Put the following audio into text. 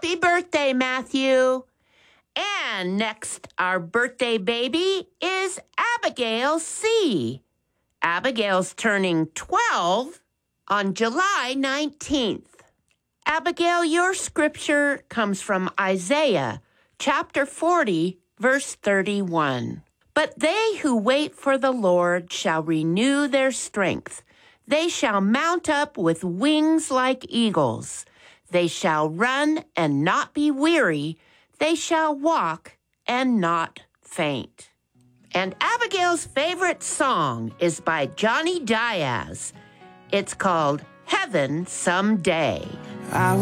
Happy birthday, Matthew. And next, our birthday baby is Abigail C. Abigail's turning 12 on July 19th. Abigail, your scripture comes from Isaiah chapter 40, verse 31. But they who wait for the Lord shall renew their strength. They shall mount up with wings like eagles. They shall run and not be weary. They shall walk and not faint. And Abigail's favorite song is by Johnny Diaz. It's called Heaven Someday.